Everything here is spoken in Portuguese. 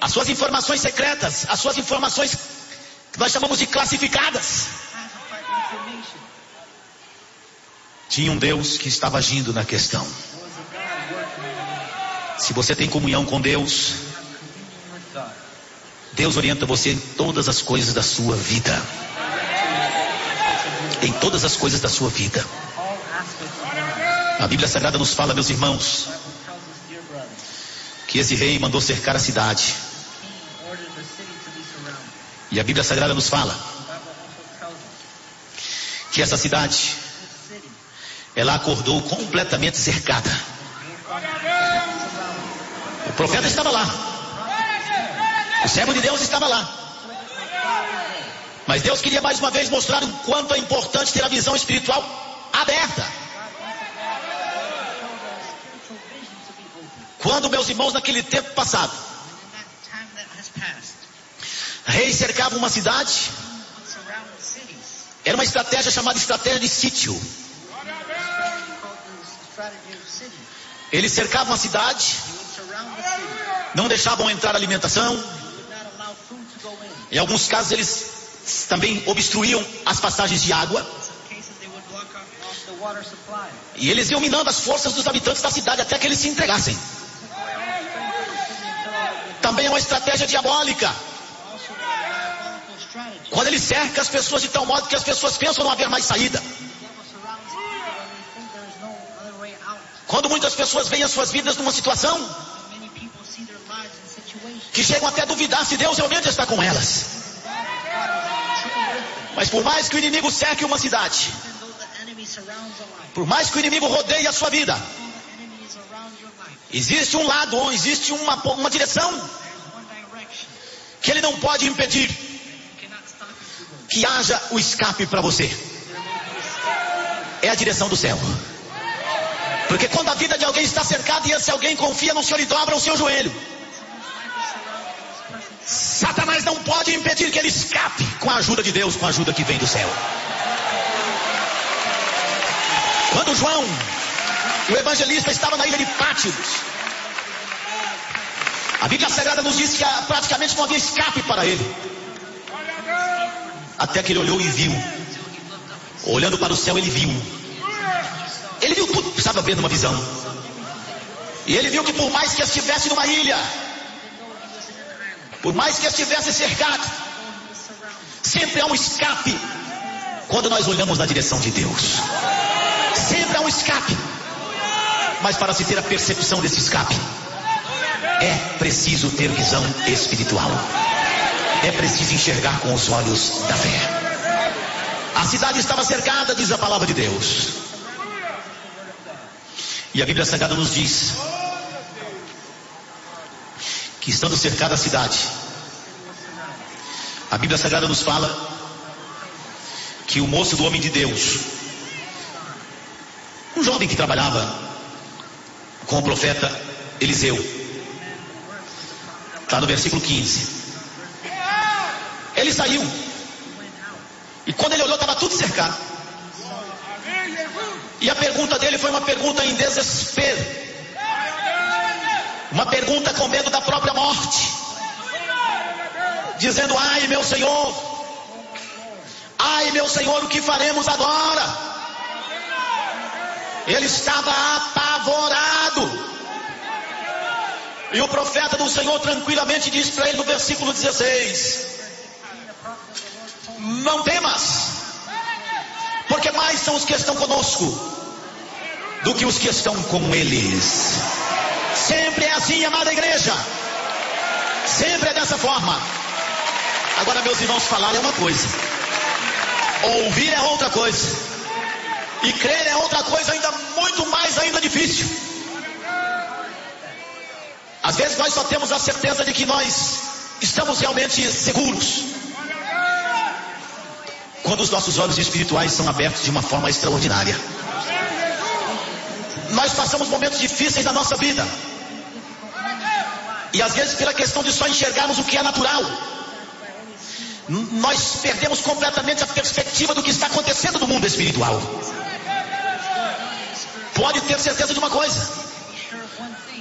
as suas informações secretas, as suas informações que nós chamamos de classificadas. Tinha um Deus que estava agindo na questão. Se você tem comunhão com Deus, Deus orienta você em todas as coisas da sua vida. Em todas as coisas da sua vida. A Bíblia Sagrada nos fala, meus irmãos, que esse rei mandou cercar a cidade. E a Bíblia Sagrada nos fala que essa cidade, ela acordou completamente cercada. O profeta estava lá. O servo de Deus estava lá. Mas Deus queria mais uma vez mostrar o quanto é importante ter a visão espiritual aberta. Quando, meus irmãos, naquele tempo passado, reis cercavam uma cidade, era uma estratégia chamada estratégia de sítio. Eles cercavam a cidade, não deixavam entrar alimentação. Em alguns casos eles também obstruíam as passagens de água. E eles iam minando as forças dos habitantes da cidade até que eles se entregassem. Também é uma estratégia diabólica. Quando ele cerca as pessoas de tal modo que as pessoas pensam não haver mais saída. Quando muitas pessoas veem as suas vidas numa situação que chegam até a duvidar se Deus realmente está com elas. Mas por mais que o inimigo cerque uma cidade, por mais que o inimigo rodeie a sua vida, existe um lado, ou existe uma direção que ele não pode impedir que haja o escape para você. É a direção do céu. Porque quando a vida de alguém está cercada e esse alguém confia no Senhor e dobra o seu joelho, Satanás não pode impedir que ele escape com a ajuda de Deus, com a ajuda que vem do céu. Quando João, o evangelista, estava na ilha de Pátimos, a Bíblia Sagrada nos diz que praticamente não havia escape para ele. Até que ele olhou e viu. Olhando para o céu, ele viu. Ele viu tudo, estava vendo uma visão. E ele viu que por mais que estivesse numa ilha, por mais que estivesse cercado, sempre há um escape quando nós olhamos na direção de Deus. Sempre há um escape. Mas para se ter a percepção desse escape, é preciso ter visão espiritual. É preciso enxergar com os olhos da fé. A cidade estava cercada, diz a palavra de Deus. E a Bíblia Sagrada nos diz que estando cercada a cidade, a Bíblia Sagrada nos fala que o moço do homem de Deus, um jovem que trabalhava com o profeta Eliseu, está no versículo 15. Ele saiu, e quando ele olhou estava tudo cercado. E a pergunta dele foi uma pergunta em desespero, uma pergunta com medo da própria morte, dizendo: ai meu Senhor, o que faremos agora? Ele estava apavorado. E o profeta do Senhor tranquilamente diz para ele no versículo 16: não temas, porque mais são os que estão conosco do que os que estão com eles. Sempre é assim, amada igreja. Sempre é dessa forma. Agora, meus irmãos, falar é uma coisa, ouvir é outra coisa, e crer é outra coisa ainda muito mais ainda difícil. Às vezes nós só temos a certeza de que nós estamos realmente seguros quando os nossos olhos espirituais são abertos de uma forma extraordinária. Nós passamos momentos difíceis na nossa vida, e às vezes pela questão de só enxergarmos o que é natural, nós perdemos completamente a perspectiva do que está acontecendo no mundo espiritual. Pode ter certeza de uma coisa: